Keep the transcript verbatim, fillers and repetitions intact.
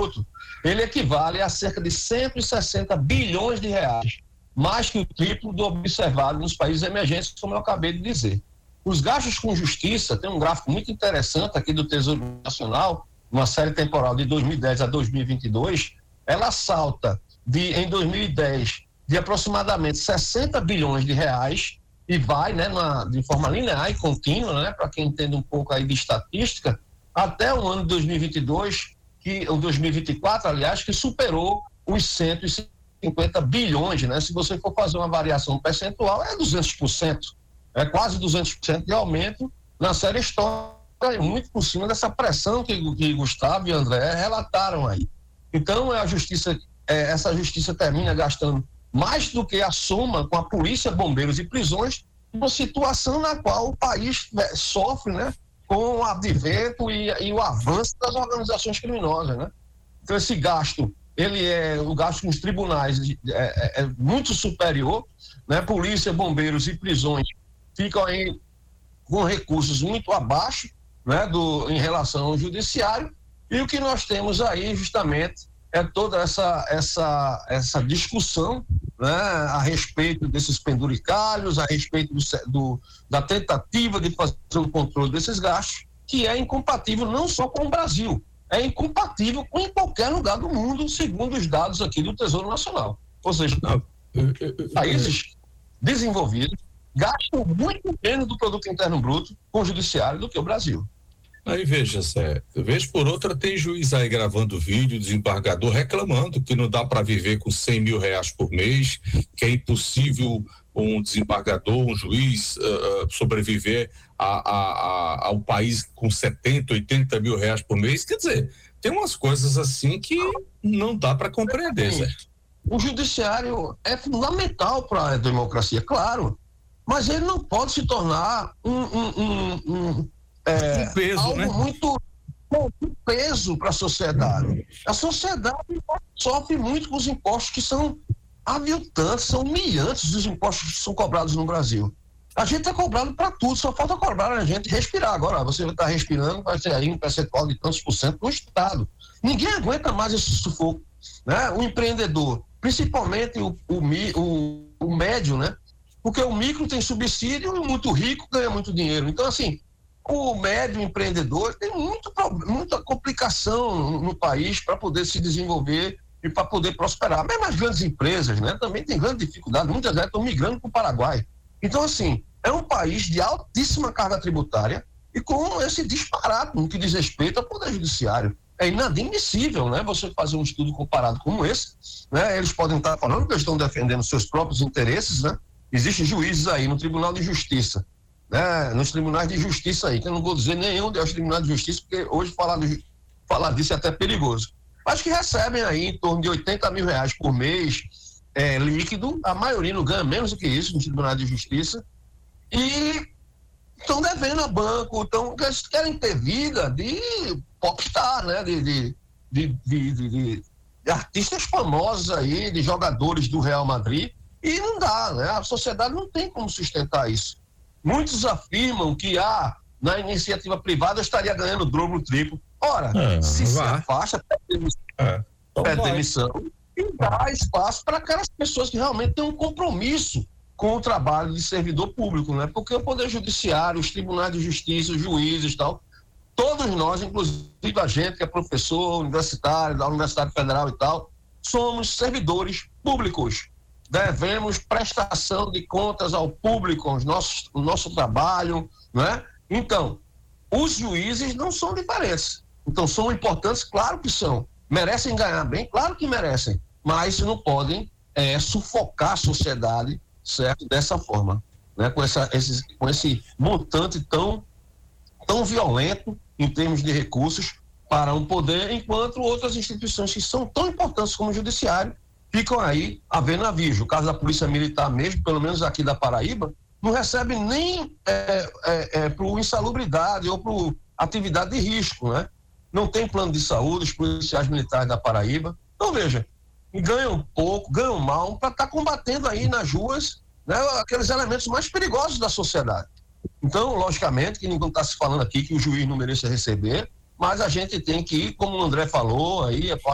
bruto, ele equivale a cerca de cento e sessenta bilhões de reais, mais que o triplo do observado nos países emergentes, como eu acabei de dizer. Os gastos com justiça, tem um gráfico muito interessante aqui do Tesouro Nacional, uma série temporal de dois mil e dez a dois mil e vinte e dois, ela salta de, em dois mil e dez de aproximadamente sessenta bilhões de reais e vai, né, na, de forma linear e contínua, né, para quem entende um pouco aí de estatística, até o ano de dois mil e vinte e dois, que, ou dois mil e vinte e quatro, aliás, que superou os cento e cinquenta bilhões, né? Se você for fazer uma variação percentual, é duzentos por cento, é quase duzentos por cento de aumento na série histórica, muito por cima dessa pressão que, que Gustavo e André relataram aí. Então, a justiça, é, essa justiça termina gastando mais do que a soma com a polícia, bombeiros e prisões, uma situação na qual o país sofre, né, com o advento e, e o avanço das organizações criminosas, né? Então, esse gasto, ele é, o gasto nos tribunais é, é, é muito superior, né? Polícia, bombeiros e prisões ficam aí com recursos muito abaixo, né, do, em relação ao judiciário, e o que nós temos aí justamente é toda essa, essa, essa discussão, né, a respeito desses penduricalhos, a respeito do, do, da tentativa de fazer o controle desses gastos, que é incompatível não só com o Brasil, é incompatível com em qualquer lugar do mundo, segundo os dados aqui do Tesouro Nacional. Ou seja, países desenvolvidos gastam muito menos do produto interno bruto com o judiciário do que o Brasil. Aí veja, Zé, vez por outra tem juiz aí gravando vídeo, desembargador reclamando que não dá para viver com cem mil reais por mês, que é impossível um desembargador, um juiz uh, sobreviver a, a, a, ao país com setenta, oitenta mil reais por mês. Quer dizer, tem umas coisas assim que não dá para compreender, Zé. O judiciário é fundamental para a democracia, claro, mas ele não pode se tornar um, um, um, um É, um peso, algo né? muito um peso para a sociedade. A sociedade sofre muito com os impostos que são aviltantes, são humilhantes os impostos que são cobrados no Brasil. A gente é cobrado para tudo, só falta cobrar a gente respirar. Agora, você está respirando, vai ter aí um percentual de tantos por cento no Estado. Ninguém aguenta mais esse sufoco, né? O empreendedor, principalmente o, o, o, o médio, né? Porque o micro tem subsídio e o muito rico ganha muito dinheiro. Então, assim, o médio empreendedor tem muito, muita complicação no, no país para poder se desenvolver e para poder prosperar. Mesmo as grandes empresas, né, também tem grande dificuldade, muitas delas estão migrando para o Paraguai. Então, assim, é um país de altíssima carga tributária e com esse disparate no que diz respeito ao Poder Judiciário. É inadmissível, né, você fazer um estudo comparado como esse, né, eles podem estar falando que eles estão defendendo seus próprios interesses, né, existem juízes aí no Tribunal de Justiça, né, nos tribunais de justiça aí, que eu não vou dizer nenhum dos tribunais de justiça, porque hoje falar, de, falar disso é até perigoso, mas que recebem aí em torno de oitenta mil reais por mês é, líquido, a maioria não ganha menos do que isso no tribunal de justiça, e estão devendo a banco, então eles querem ter vida de popstar, né, de, de, de, de, de, de, de artistas famosos aí, de jogadores do Real Madrid, e não dá, né, a sociedade não tem como sustentar isso. Muitos afirmam que ah, na iniciativa privada eu estaria ganhando o dobro, o triplo. Ora, é, se se afasta, pede demissão, é, então pede demissão e dá espaço para aquelas pessoas que realmente têm um compromisso com o trabalho de servidor público, né? Porque o Poder Judiciário, os tribunais de justiça, os juízes e tal, todos nós, inclusive a gente que é professor universitário, da Universidade Federal e tal, somos servidores públicos. Devemos prestação de contas ao público, aos nossos, o nosso trabalho, né? Então, os juízes não são diferentes. Então, são importantes, claro que são. Merecem ganhar bem, claro que merecem, mas não podem é, sufocar a sociedade, certo? Dessa forma, né? Com, essa, esse, com esse montante tão, tão violento em termos de recursos para um poder, enquanto outras instituições que são tão importantes como o Judiciário ficam aí a ver navios. O caso da Polícia Militar mesmo, pelo menos aqui da Paraíba, não recebe nem é, é, é, para insalubridade ou para atividade de risco, né? Não tem plano de saúde, os policiais militares da Paraíba. Então, veja, ganham pouco, ganham mal, para estar tá combatendo aí nas ruas, né, aqueles elementos mais perigosos da sociedade. Então, logicamente, que ninguém está se falando aqui que o juiz não mereça receber, mas a gente tem que ir, como o André falou, aí,